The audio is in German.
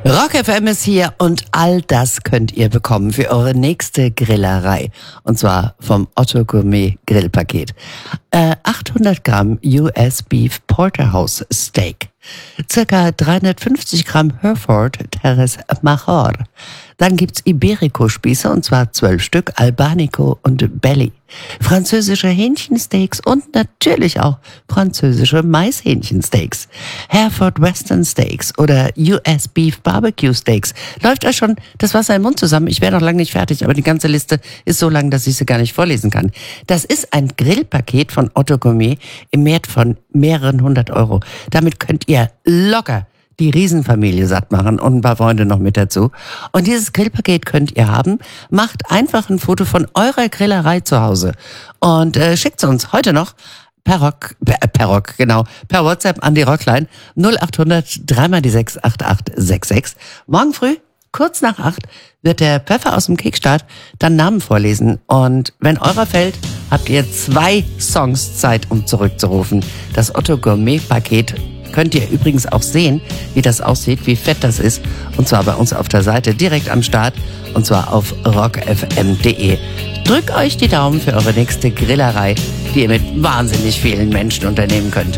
Rock FM ist hier und all das könnt ihr bekommen für eure nächste Grillerei. Und zwar vom Otto Gourmet Grillpaket. 800 Gramm US Beef Porterhouse Steak. Circa 350 Gramm Hereford Terres Major. Dann gibt's Iberico-Spieße und zwar 12 Stück, Albanico und Belly. Französische Hähnchensteaks und natürlich auch französische Maishähnchensteaks. Hereford Western Steaks oder US Beef Barbecue Steaks. Läuft euch schon das Wasser im Mund zusammen? Ich wäre noch lange nicht fertig, aber die ganze Liste ist so lang, dass ich sie gar nicht vorlesen kann. Das ist ein Grillpaket von Otto Gourmet im Wert von mehreren 100 Euro. Damit könnt ihr locker die Riesenfamilie satt machen und ein paar Freunde noch mit dazu. Und dieses Grillpaket könnt ihr haben. Macht einfach ein Foto von eurer Grillerei zu Hause und schickt es uns heute noch per WhatsApp an die Rockline 0800 3x6 8866. Morgen früh, kurz nach 8, wird der Pfeffer aus dem Kickstart dann Namen vorlesen. Und wenn eurer fällt, habt ihr 2 Songs Zeit, um zurückzurufen. Das Otto Gourmet Paket könnt ihr übrigens auch sehen, wie das aussieht, wie fett das ist. Und zwar bei uns auf der Seite direkt am Start. Und zwar auf rockfm.de. Drückt euch die Daumen für eure nächste Grillerei, die ihr mit wahnsinnig vielen Menschen unternehmen könnt.